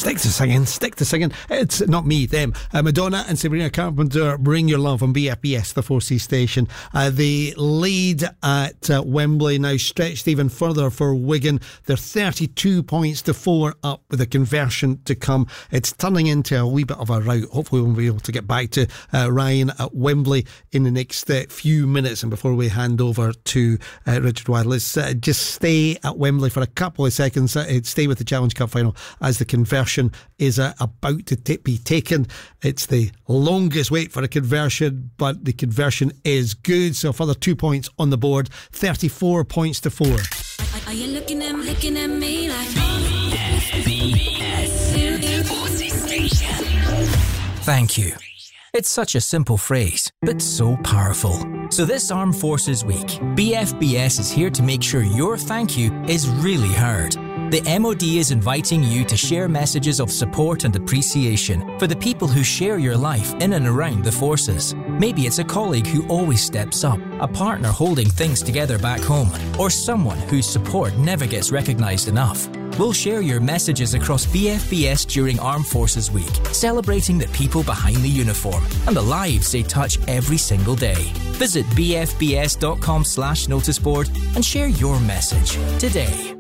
Stick to singing. It's not me, them. Madonna and Sabrina Carpenter, Bring Your Love on BFBS, the 4C station. The lead at Wembley now stretched even further for Wigan. They're 32 points to 4 up with a conversion to come. It's turning into a wee bit of a rout. Hopefully we'll be able to get back to Ryan at Wembley in the next few minutes. And before we hand over to Richard Wilde, let's just stay at Wembley for a couple of seconds. Stay with the Challenge Cup final as the conversion is about to be taken. It's the longest wait for a conversion, but the conversion is good. So a further 2 points on the board, 34 points to 4. Are you looking at me like BFBS, the 4C station? Thank you. It's such a simple phrase, but so powerful. So this Armed Forces Week, BFBS is here to make sure your thank you is really heard. The MOD is inviting you to share messages of support and appreciation for the people who share your life in and around the forces. Maybe it's a colleague who always steps up, a partner holding things together back home, or someone whose support never gets recognised enough. We'll share your messages across BFBS during Armed Forces Week, celebrating the people behind the uniform and the lives they touch every single day. Visit bfbs.com/noticeboard and share your message today.